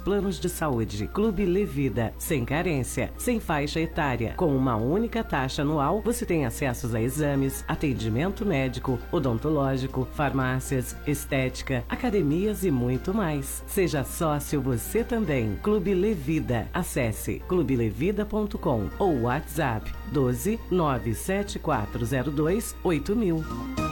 planos de saúde. Clube Levida, sem carência, sem faixa etária. Com uma única taxa anual, você tem acessos a exames, atendimento médico, odontológico, farmácias, estética, academias e muito mais. Seja sócio você também. Clube Levida. Acesse clubelevida.com ou WhatsApp 12 97402 8000.